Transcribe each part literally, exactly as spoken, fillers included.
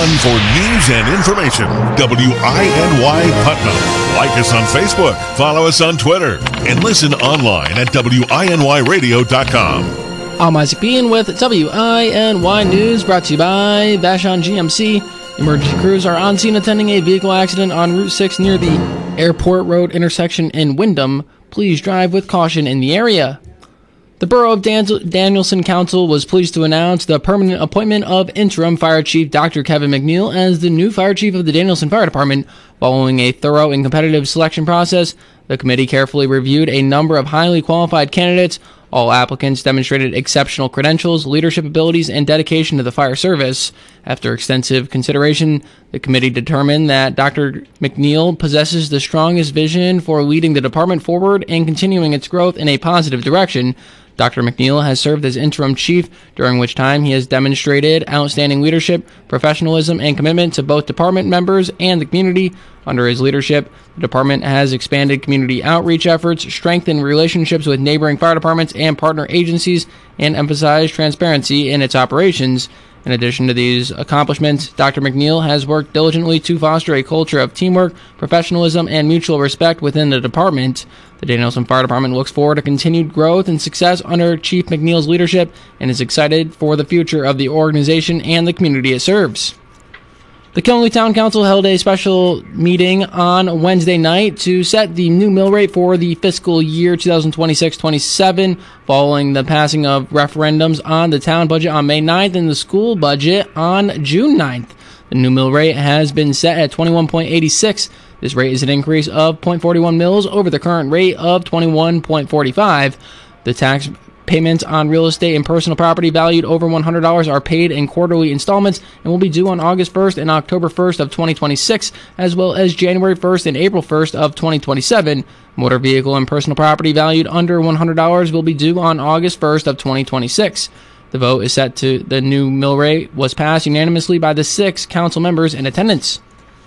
one for news and information. W I N Y Putnam. Like us on Facebook, follow us on Twitter, and listen online at W I N Y radio dot com. I'm Isaac Bean with W I N Y News, brought to you by Vashon G M C. Emergency crews are on scene attending a vehicle accident on Route six near the Airport Road intersection in Windham. Please drive with caution in the area. The Borough of Dan- Danielson Council was pleased to announce the permanent appointment of interim Fire Chief Doctor Kevin McNeil as the new Fire Chief of the Danielson Fire Department. Following a thorough and competitive selection process, the committee carefully reviewed a number of highly qualified candidates. All applicants demonstrated exceptional credentials, leadership abilities, and dedication to the fire service. After extensive consideration, the committee determined that Doctor McNeil possesses the strongest vision for leading the department forward and continuing its growth in a positive direction. Doctor McNeil has served as interim chief, during which time he has demonstrated outstanding leadership, professionalism, and commitment to both department members and the community. Under his leadership, the department has expanded community outreach efforts, strengthened relationships with neighboring fire departments and partner agencies, and emphasized transparency in its operations. In addition to these accomplishments, Doctor McNeil has worked diligently to foster a culture of teamwork, professionalism, and mutual respect within the department. The Danielson Fire Department looks forward to continued growth and success under Chief McNeil's leadership and is excited for the future of the organization and the community it serves. The Killingley Town Council held a special meeting on Wednesday night to set the new mill rate for the fiscal year twenty twenty-six twenty-seven, following the passing of referendums on the town budget on May ninth and the school budget on June ninth. The new mill rate has been set at twenty-one point eight six. This rate is an increase of zero point four one mils over the current rate of twenty-one point four five. The tax payments on real estate and personal property valued over one hundred dollars are paid in quarterly installments and will be due on August first and October first of twenty twenty-six, as well as January first and April first of twenty twenty-seven. Motor vehicle and personal property valued under one hundred dollars will be due on August first of twenty twenty-six. The vote is set to the new mill rate was passed unanimously by the six council members in attendance.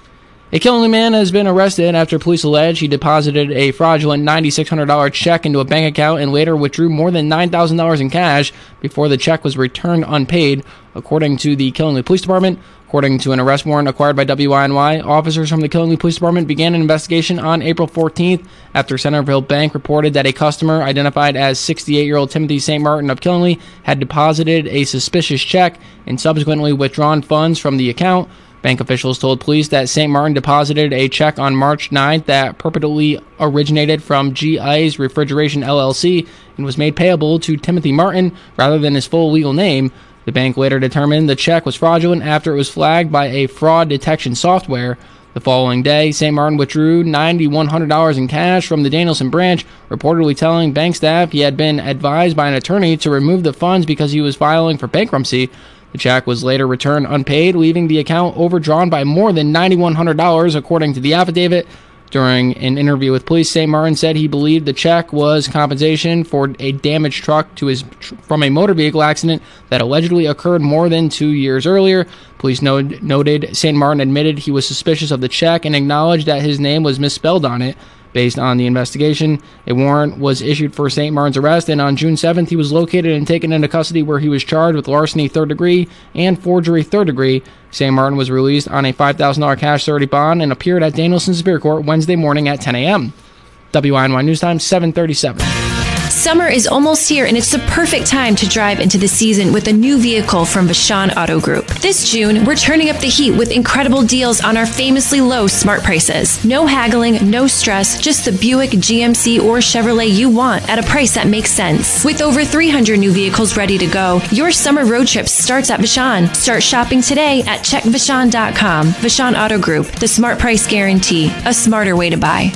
A Killingley man has been arrested after police allege he deposited a fraudulent nine thousand six hundred dollars check into a bank account and later withdrew more than nine thousand dollars in cash before the check was returned unpaid, according to the Killingley Police Department. According to an arrest warrant acquired by W I N Y, officers from the Killingley Police Department began an investigation on April fourteenth after Centerville Bank reported that a customer identified as sixty-eight-year-old Timothy Saint Martin of Killingley had deposited a suspicious check and subsequently withdrawn funds from the account. Bank officials told police that Saint Martin deposited a check on March ninth that purportedly originated from G I's Refrigeration L L C and was made payable to Timothy Martin rather than his full legal name. The bank later determined the check was fraudulent after it was flagged by a fraud detection software. The following day, Saint Martin withdrew nine thousand one hundred dollars in cash from the Danielson branch, reportedly telling bank staff he had been advised by an attorney to remove the funds because he was filing for bankruptcy. The check was later returned unpaid, leaving the account overdrawn by more than nine thousand one hundred dollars, according to the affidavit. During an interview with police, Saint Martin said he believed the check was compensation for a damaged truck to his from a motor vehicle accident that allegedly occurred more than two years earlier. Police noted, noted Saint Martin admitted he was suspicious of the check and acknowledged that his name was misspelled on it. Based on the investigation, a warrant was issued for Saint Martin's arrest, and on June seventh, he was located and taken into custody where he was charged with larceny third degree and forgery third degree. Saint Martin was released on a five thousand dollars cash surety bond and appeared at Danielson Superior Court Wednesday morning at ten a.m. W I N Y News Time, seven thirty-seven. Summer is almost here, and it's the perfect time to drive into the season with a new vehicle from Vashon Auto Group. This June, we're turning up the heat with incredible deals on our famously low smart prices. No haggling, no stress, just the Buick, G M C, or Chevrolet you want at a price that makes sense. With over three hundred new vehicles ready to go, your summer road trip starts at Vashon. Start shopping today at check vashon dot com. Vashon Auto Group, the smart price guarantee, a smarter way to buy.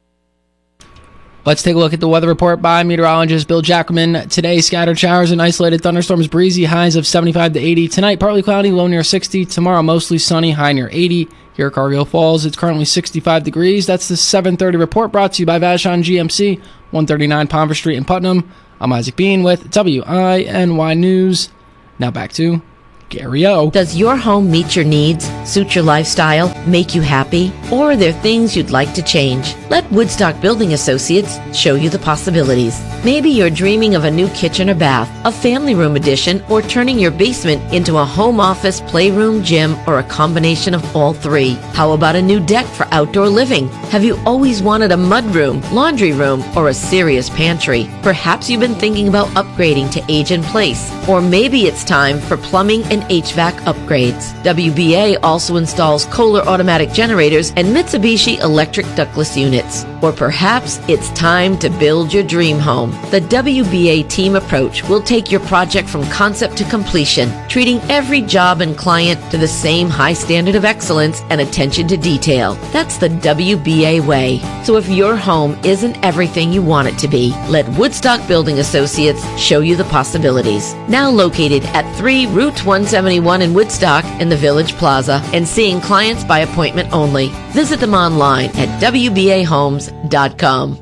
Let's take a look at the weather report by meteorologist Bill Jackerman. Today, scattered showers and isolated thunderstorms, breezy, highs of seventy-five to eighty. Tonight, partly cloudy, low near sixty. Tomorrow, mostly sunny, high near eighty. Here at Cargill Falls, it's currently sixty-five degrees. That's the seven thirty report brought to you by Vashon G M C, one thirty-nine Palmer Street in Putnam. I'm Isaac Bean with W I N Y News. Now back to Gary O. Does your home meet your needs, suit your lifestyle, make you happy? Or are there things you'd like to change? Let Woodstock Building Associates show you the possibilities. Maybe you're dreaming of a new kitchen or bath, a family room addition, or turning your basement into a home office, playroom, gym, or a combination of all three. How about a new deck for outdoor living? Have you always wanted a mudroom, laundry room, or a serious pantry? Perhaps you've been thinking about upgrading to age in place. Or maybe it's time for plumbing and H V A C upgrades. W B A also installs Kohler automatic generators and Mitsubishi electric ductless units. Or perhaps it's time to build your dream home. The W B A team approach will take your project from concept to completion, treating every job and client to the same high standard of excellence and attention to detail. That's the W B A way. So if your home isn't everything you want it to be, let Woodstock Building Associates show you the possibilities. Now located at three Route one seventy-one in Woodstock in the Village Plaza and seeing clients by appointment only. Visit them online at w b a homes dot com.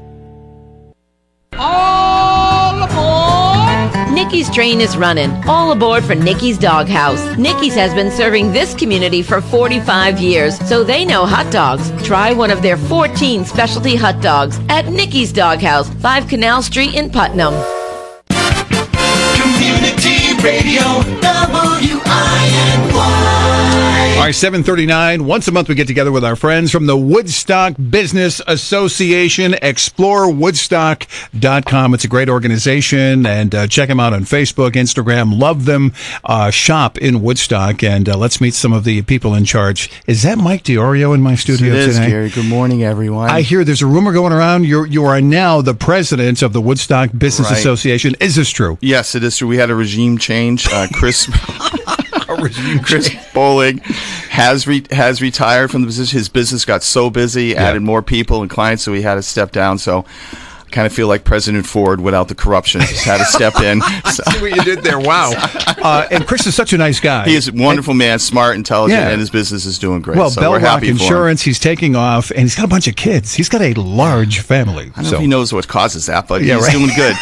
All aboard! Nikki's train is running. All aboard for Nikki's Doghouse. Nikki's has been serving this community for forty-five years, so they know hot dogs. Try one of their fourteen specialty hot dogs at Nikki's Doghouse, five Canal Street in Putnam. Community Radio, W I N Y. All right, seven thirty-nine. Once a month we get together with our friends from the Woodstock Business Association. explore woodstock dot com. It's a great organization, and uh, check them out on Facebook, Instagram. Love them. Uh, shop in Woodstock, and uh, let's meet some of the people in charge. Is that Mike DiOrio in my studio it is, today? Gary. Good morning, everyone. I hear there's a rumor going around. You're, you are now the president of the Woodstock Business Right. Association. Is this true? Yes, it is true. We had a regime change. Uh, Chris Chris Bowling has re- has retired from the position. His business got so busy, Yeah. added more people and clients, so he had to step down. So I kind of feel like President Ford without the corruption. Just had to step in. So. See what you did there. Wow. Uh, and Chris is such a nice guy. He is a wonderful man, smart, intelligent, Yeah. and his business is doing great. Well, so Bell we're Rock happy for him. Insurance, he's taking off, and he's got a bunch of kids. He's got a large family. I don't know so if he knows what causes that, but Yeah, he's right. doing good.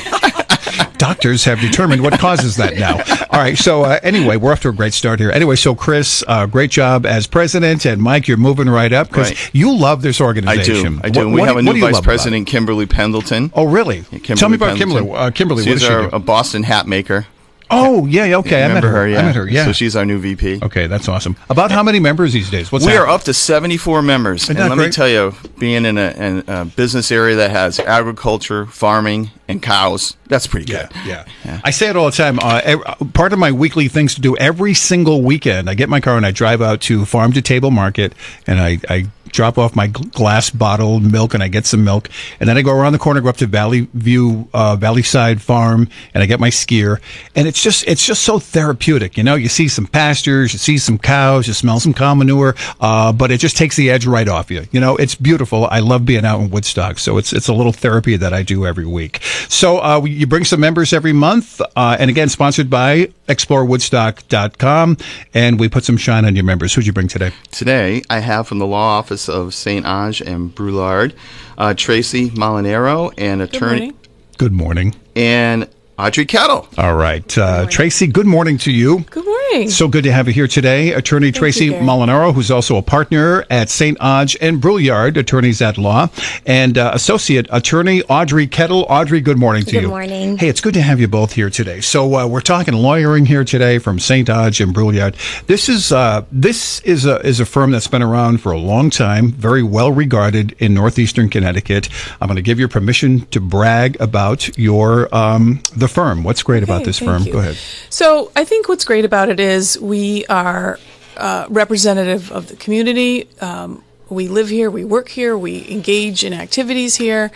doctors have determined what causes that now. All right, so uh, anyway, we're off to a great start here. Anyway, so Chris, uh, great job as president, and Mike, you're moving right up because Right. you love this I organization. do. I do. What, And we what have do- a what do new you vice love about it? president, Kimberly Pendleton. Oh, really? Kimberly Tell me about Pendleton. Kimberly. Uh, Kimberly, what She's does she our, do? a Boston hat maker. Oh, yeah, yeah, okay. I met Remember her. her, yeah. I met her, yeah. So she's our new V P. Okay, that's awesome. About how many members these days? What's we happening? are up to seventy-four members. Isn't And that let me great? tell you, being in a, in a business area that has agriculture, farming, and cows, that's pretty Yeah, good. yeah, yeah. I say it all the time. Uh, ev- part of my weekly things to do every single weekend, I get in my car and I drive out to Farm to Table Market, and I, I drop off my gl- glass bottle milk, and I get some milk, and then I go around the corner, go up to Valley View, uh, Valley Side Farm, and I get my skier, and it's just it's just so therapeutic. You know, you see some pastures, you see some cows, you smell some cow manure, uh, but it just takes the edge right off you. You know, it's beautiful. I love being out in Woodstock, so it's it's a little therapy that I do every week. So uh, we- you bring some members every month, uh, and again, sponsored by explore woodstock dot com, and we put some shine on your members. Who'd you bring today? Today, I have from the law office of Saint Ange and Brulard, uh, Tracy Molinaro, and attorney Good morning. and Audrey Kettle. All right. Uh, Tracy, good morning to you. Good morning. So good to have you here today. Attorney Tracy you, Gary. Molinaro, who's also a partner at Saint Ange and Brouillard, attorneys at law, and uh, associate attorney Audrey Kettle. Audrey, good morning to Good you. morning. Hey, it's good to have you both here today. So uh, we're talking lawyering here today from Saint Ange and Brouillard. This is uh, this is a is a firm that's been around for a long time, very well regarded in northeastern Connecticut. I'm going to give you permission to brag about your um, the firm. What's great about Okay, this thank firm? you. Go ahead. So I think what's great about it is we are uh, representative of the community. Um, we live here, we work here, we engage in activities here.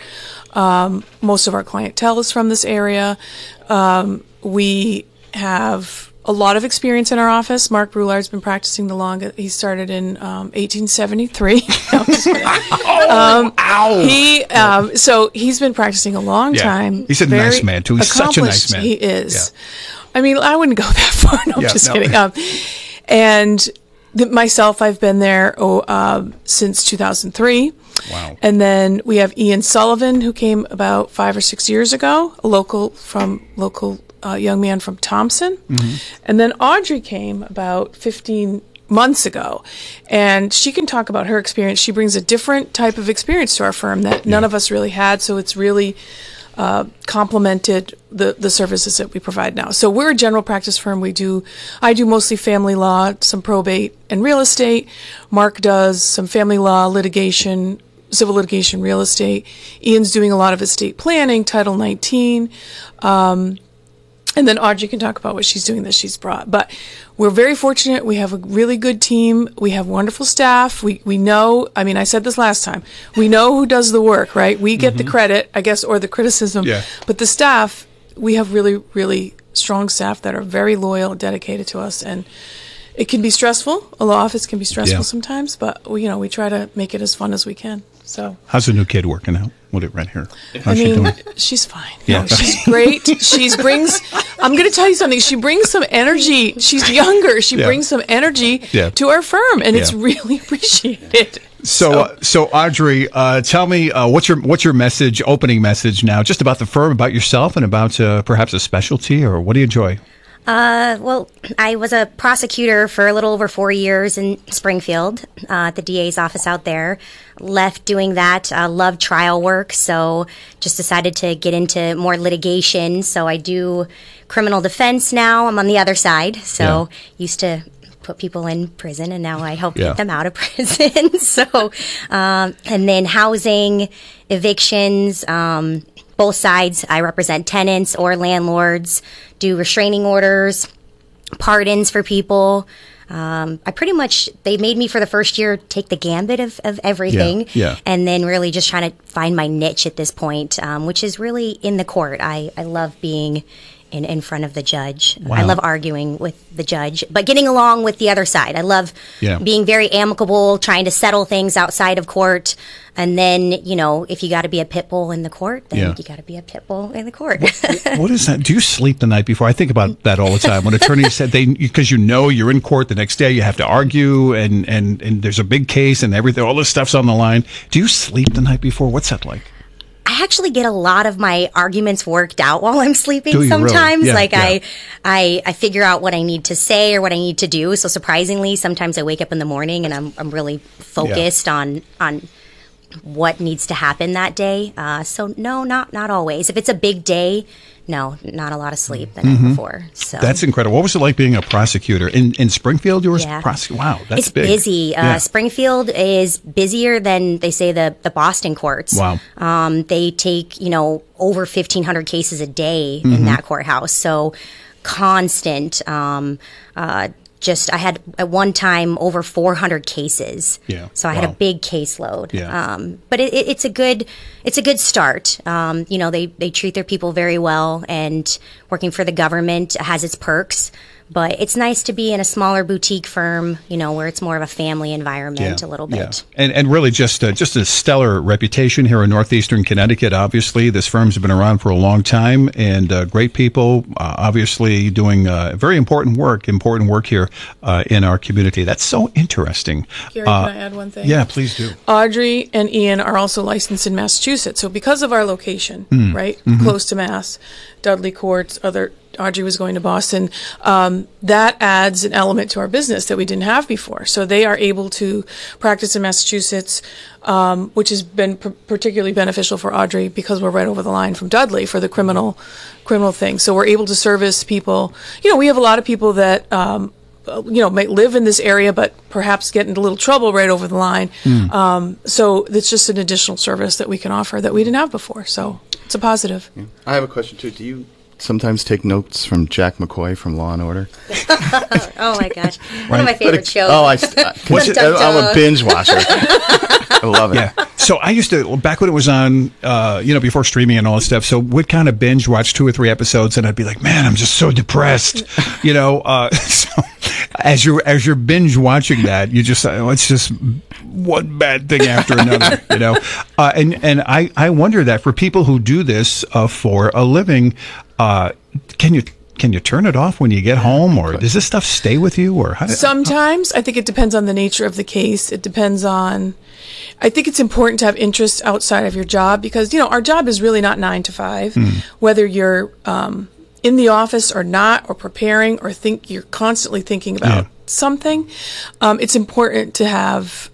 Um, most of our clientele is from this area. Um, we have a lot of experience in our office. Mark Brouillard's been practicing the longest. He started in um, eighteen seventy-three. No, I'm just kidding. um, Ow! He um, so he's been practicing a long Yeah. time. He's a Very nice man, too. He's such a nice accomplished. man. He is. I mean, I wouldn't go that far. No, I'm Yeah, just no. kidding. Um, and the, myself, I've been there oh, um, since two thousand three. Wow. And then we have Ian Sullivan, who came about five or six years ago, a local from local a young man from Thompson. Mm-hmm. And then Audrey came about fifteen months ago, and she can talk about her experience. She brings a different type of experience to our firm that none Yeah. of us really had, so it's really uh, complemented the, the services that we provide now. So we're a general practice firm. We do, I do mostly family law, some probate and real estate. Mark does some family law, litigation, civil litigation, real estate. Ian's doing a lot of estate planning, Title nineteen. Um, and then Audrey can talk about what she's doing that she's brought. But we're very fortunate. We have a really good team. We have wonderful staff. We we know, I mean, I said this last time, we know who does the work, right? We get the credit, I guess, or the criticism. Yeah. But the staff, we have really, really strong staff that are very loyal, dedicated to us. And it can be stressful. A law office can be stressful Yeah. sometimes, but we, you know, we try to make it as fun as we can. So How's the new kid working out? What it right here? I How's she mean, doing? she's fine. Yeah. No, she's great. She's brings. I'm going to tell you something. She brings some energy. She's younger. She Yeah. brings some energy Yeah. to our firm, and it's Yeah. really appreciated. So, uh, so Audrey, uh, tell me uh, what's your what's your message, opening message now, just about the firm, about yourself, and about uh, perhaps a specialty, or what do you enjoy? Uh, well, I was a prosecutor for a little over four years in Springfield, uh, at the D A's office out there. Left doing that, uh, loved trial work, so just decided to get into more litigation. So I do criminal defense now. I'm on the other side, so Yeah. used to put people in prison, and now I help Yeah. get them out of prison. so, um, and then housing, evictions, um, both sides. I represent tenants or landlords, do restraining orders, pardons for people. Um, I pretty much, they made me for the first year take the gambit of, of everything. Yeah, yeah. And then really just trying to find my niche at this point, um, which is really in the court. I, I love being in, in front of the judge. Wow. I love arguing with the judge, but getting along with the other side. I love Yeah. being very amicable, trying to settle things outside of court. And then, you know, if you got to be a pit bull in the court, then Yeah. you got to be a pit bull in the court. What is that? Do you sleep the night before? I think about that all the time. When attorneys said they, because you know you're in court the next day, you have to argue, and, and, and there's a big case and everything, all this stuff's on the line. Do you sleep the night before? What's that like? I actually get a lot of my arguments worked out while I'm sleeping Do you really? sometimes. Yeah, like yeah. I, I I figure out what I need to say or what I need to do. So surprisingly, sometimes I wake up in the morning and I'm I'm really focused on on what needs to happen that day. Uh, so no, not not always. If it's a big day, no, not a lot of sleep the night before. So That's incredible. What was it like being a prosecutor in in Springfield? You were Yeah. a prosecutor. Wow, that's it's big. busy. Uh, Yeah. Springfield is busier than they say the, the Boston courts. Wow. Um, they take, you know, over fifteen hundred cases a day Mm-hmm. in that courthouse. So constant. Um, uh, just, I had at one time over four hundred cases. Yeah. So I had a Wow. big caseload. Yeah. Um, but it, it, it's a good, it's a good start. Um, you know, they, they treat their people very well, and working for the government has its perks. But it's nice to be in a smaller boutique firm, you know, where it's more of a family environment a little bit. Yeah. And and really just uh, just a stellar reputation here in northeastern Connecticut. Obviously, this firm's been around for a long time, and uh, great people. Uh, obviously, doing uh, very important work, important work here uh, in our community. That's so interesting. Gary, Uh, can I add one thing? Yeah, please do. Audrey and Ian are also licensed in Massachusetts. So because of our location, Hmm. right, Mm-hmm. close to Mass, Dudley Courts, other Audrey was going to Boston, um, that adds an element to our business that we didn't have before. So they are able to practice in Massachusetts, um, which has been p- particularly beneficial for Audrey because we're right over the line from Dudley for the criminal criminal thing. So we're able to service people. You know, we have a lot of people that um, uh, you know, might live in this area, but perhaps get into a little trouble right over the line. Um, so it's just an additional service that we can offer that we didn't have before. So it's a positive. I have a question too. Do you sometimes take notes from Jack McCoy from Law and Order? Oh my gosh. One of my favorite shows. Oh, I, I What's it- I'm a binge watcher. I love it. Yeah. So I used to, back when it was on, uh, you know, before streaming and all that stuff, so would kind of binge watch two or three episodes, and I'd be like, man, I'm just so depressed, you know. Uh, so as you're as you're binge watching that, you just, oh, it's just one bad thing after another, you know. Uh, and and I I wonder that for people who do this uh, for a living, uh, can you can you turn it off when you get home, or does this stuff stay with you, or how? Sometimes I think it depends on the nature of the case. It depends on, I think it's important to have interests outside of your job because, you know, our job is really not nine to five, whether you're, um, in the office or not, or preparing, or think you're constantly thinking about Yeah. something, um, it's important to have